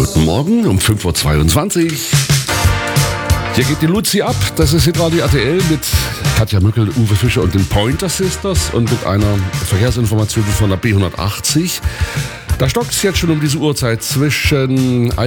Guten Morgen um 5.22 Uhr. Hier geht die Luzi ab. Das ist Hitradio RTL mit Katja Mückel, Uwe Fischer und den Pointer Sisters und mit einer Verkehrsinformation von der B180. Da stockt es jetzt schon um diese Uhrzeit zwischen